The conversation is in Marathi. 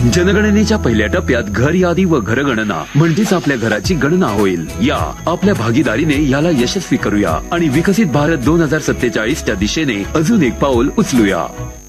जनगणनेच्या पहिल्या टप्प्यात घर यादी व घरगणना म्हणजेच आपल्या घराची गणना होईल। या आपल्या भागीदारीने याला यशस्वी करूया आणि विकसित भारत 2047 च्या दिशेने अजून एक पाऊल उचलूया।